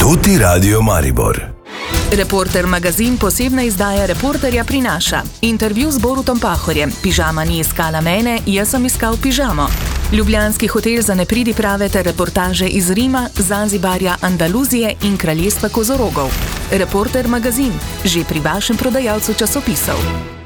Tuti Radio Maribor. Reporter magazin posebna izdaja Reporterja prinaša intervju z Borutom Pahorjem. Pižama ni iskala mene, jaz sem iskal pižamo. Ljubljanski hotel za nepridiprave ter reportaže iz Rima, Zanzibarja, Andaluzije in kraljestva kozorogov. Reporter magazin, že pri vašem prodajalcu časopisov.